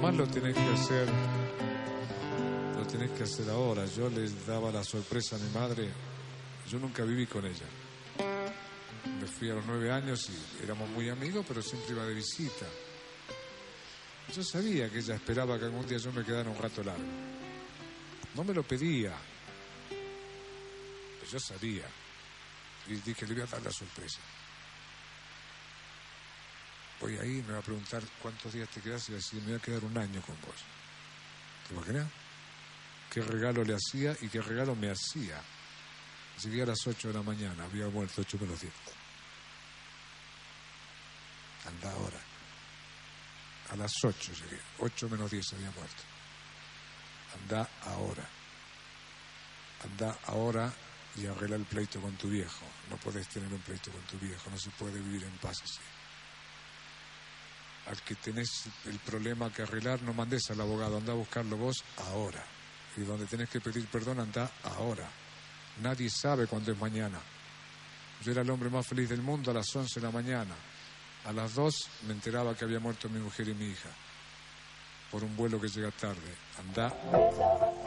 más lo tenés que hacer ahora. Yo les daba la sorpresa a mi madre. Yo nunca viví con ella. Me fui a los 9 años y éramos muy amigos, pero siempre iba de visita. Yo sabía que ella esperaba que algún día yo me quedara un rato largo. No me lo pedía, pero yo sabía. Y dije, le voy a dar la sorpresa. Voy ahí, me va a preguntar cuántos días te quedas y voy a decir, me voy a quedar un año con vos. ¿Te imaginas? ¿Qué regalo le hacía y qué regalo me hacía? Llegué a las 8 de la mañana, había muerto 8 menos 10. Anda ahora. A las 8 llegué, 8 menos 10 había muerto. Anda ahora. Anda ahora y arregla el pleito con tu viejo. No podés tener un pleito con tu viejo, no se puede vivir en paz así. Al que tenés el problema que arreglar, no mandés al abogado, anda a buscarlo vos ahora. Y donde tenés que pedir perdón, anda ahora. Nadie sabe cuándo es mañana. Yo era el hombre más feliz del mundo a las 11 de la mañana. A las 2 me enteraba que había muerto mi mujer y mi hija. Por un vuelo que llega tarde. Anda